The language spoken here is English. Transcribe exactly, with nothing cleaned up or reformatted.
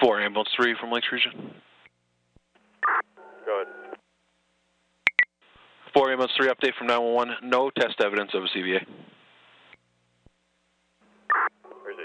four, ambulance three from Lakes Region. Go ahead. four, ambulance three, update from nine one one. No test evidence of a C V A.